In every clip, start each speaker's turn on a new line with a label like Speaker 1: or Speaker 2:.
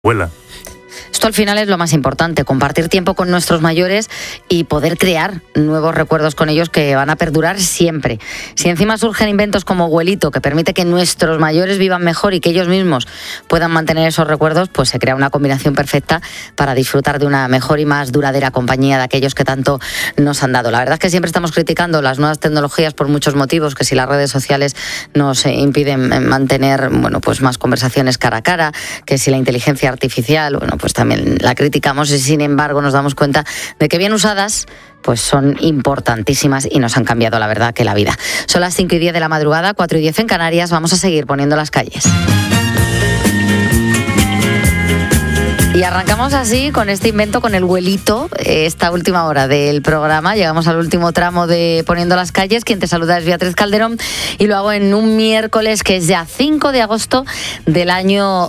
Speaker 1: Abuela.
Speaker 2: Esto al final es lo más importante, compartir tiempo con nuestros mayores y poder crear nuevos recuerdos con ellos que van a perdurar siempre. Si encima surgen inventos como Abuelito, que permite que nuestros mayores vivan mejor y que ellos mismos puedan mantener esos recuerdos, pues se crea una combinación perfecta para disfrutar de una mejor y más duradera compañía de aquellos que tanto nos han dado. La verdad es que siempre estamos criticando las nuevas tecnologías por muchos motivos, que si las redes sociales nos impiden mantener, pues más conversaciones cara a cara, que si la inteligencia artificial, pues también la criticamos y sin embargo nos damos cuenta de que bien usadas pues son importantísimas y nos han cambiado, la verdad, que la vida. Son las 5:10 de la madrugada, 4:10 en Canarias. Vamos a seguir poniendo las calles. Y arrancamos así con este invento, con el Abuelito, esta última hora del programa. Llegamos al último tramo de Poniendo las calles. Quien te saluda es Beatriz Calderón y lo hago en un miércoles que es ya 5 de agosto del año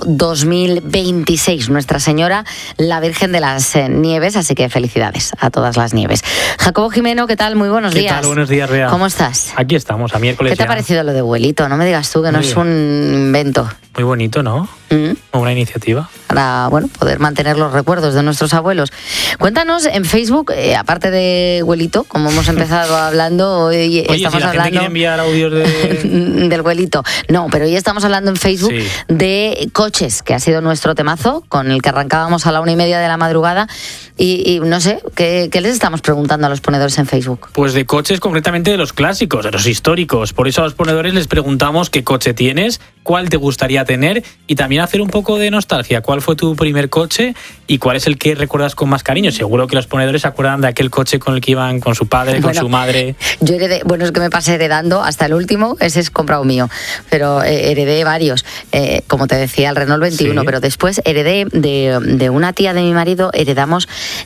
Speaker 2: 2026. Nuestra Señora, la Virgen de las Nieves, así que felicidades a todas las nieves. Jacobo Jimeno, ¿qué tal? Muy buenos días.
Speaker 3: ¿Qué tal? Buenos días, Bea.
Speaker 2: ¿Cómo estás?
Speaker 3: Aquí estamos, a miércoles.
Speaker 2: ¿Qué te ha parecido lo de Abuelito? No me digas tú que no es un invento.
Speaker 3: Muy bonito, ¿no? Una iniciativa.
Speaker 2: Para, poder mantener los recuerdos de nuestros abuelos. Cuéntanos en Facebook, aparte de Abuelito, como hemos empezado hablando, hoy estamos
Speaker 3: si la
Speaker 2: hablando...
Speaker 3: gente quiere enviar audios
Speaker 2: del Abuelito. No, pero hoy estamos hablando en Facebook de coches, que ha sido nuestro temazo, con el que arrancábamos a la 1:30 de la madrugada. Y no sé, ¿qué les estamos preguntando a los ponedores en Facebook?
Speaker 3: Pues de coches, concretamente de los clásicos, de los históricos. Por eso a los ponedores les preguntamos qué coche tienes, cuál te gustaría tener y también hacer un poco de nostalgia. ¿Cuál fue tu primer coche y cuál es el que recuerdas con más cariño? Seguro que los ponedores se acuerdan de aquel coche con el que iban con su padre, con su madre.
Speaker 2: Yo heredé, es que me pasé heredando hasta el último, ese es comprado mío, pero heredé varios. Como te decía, el Renault 21, pero después heredé de una tía de mi marido, heredamos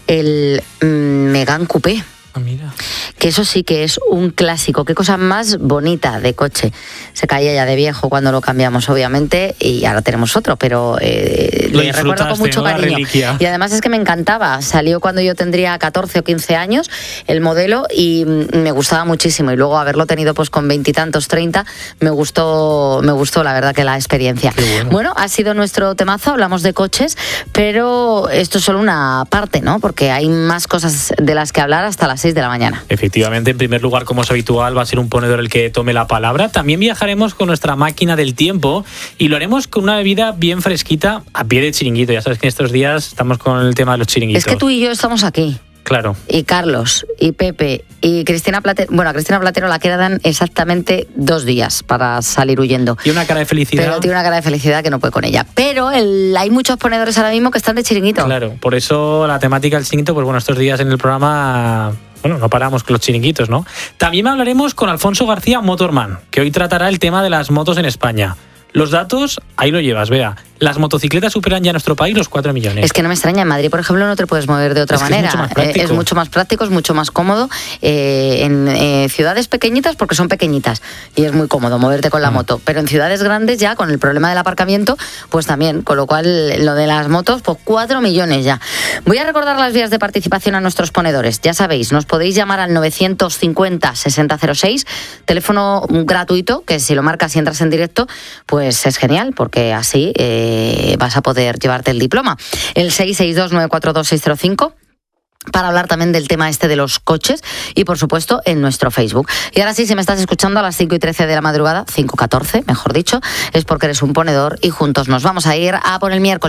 Speaker 2: el Megane Coupé.
Speaker 3: Mira.
Speaker 2: Que eso sí que es un clásico. Qué cosa más bonita de coche. Se caía ya de viejo cuando lo cambiamos, obviamente, y ahora tenemos otro, pero lo recuerdo con mucho cariño. Y además es que me encantaba. Salió cuando yo tendría 14 o 15 años el modelo y me gustaba muchísimo. Y luego haberlo tenido pues con 20 y tantos, 30, me gustó la verdad que la experiencia. Bueno, ha sido nuestro temazo, hablamos de coches, pero esto es solo una parte, ¿no? Porque hay más cosas de las que hablar hasta las 6 de la mañana.
Speaker 3: Efectivamente, en primer lugar, como es habitual, va a ser un ponedor el que tome la palabra. También viajaremos con nuestra máquina del tiempo y lo haremos con una bebida bien fresquita a pie de chiringuito. Ya sabes que en estos días estamos con el tema de los chiringuitos.
Speaker 2: Es que tú y yo estamos aquí.
Speaker 3: Claro.
Speaker 2: Y Carlos, y Pepe, y Cristina Platero. Bueno, a Cristina Platero la quedan exactamente 2 días para salir huyendo.
Speaker 3: Y una cara de felicidad.
Speaker 2: Pero tiene una cara de felicidad que no puede con ella. Pero hay muchos ponedores ahora mismo que están de chiringuito.
Speaker 3: Claro, por eso la temática del chiringuito, pues estos días en el programa... no paramos con los chiringuitos, ¿no? También hablaremos con Alfonso García, Motorman, que hoy tratará el tema de las motos en España. Los datos, ahí lo llevas, Bea. Las motocicletas superan ya en nuestro país los 4 millones.
Speaker 2: Es que no me extraña, en Madrid, por ejemplo, no te puedes mover de otra manera. Es mucho más práctico, es mucho más cómodo. En ciudades pequeñitas, porque son pequeñitas, y es muy cómodo moverte con la moto. Pero en ciudades grandes ya, con el problema del aparcamiento, pues también, con lo cual lo de las motos, pues 4 millones ya. Voy a recordar las vías de participación a nuestros ponedores. Ya sabéis, nos podéis llamar al 950-6006, teléfono gratuito, que si lo marcas y entras en directo, pues es genial, porque así vas a poder llevarte el diploma. El 662-942-605 para hablar también del tema este de los coches y, por supuesto, en nuestro Facebook. Y ahora sí, si me estás escuchando a las 5:13 de la madrugada, 5:14, mejor dicho, es porque eres un ponedor y juntos nos vamos a ir a por el miércoles.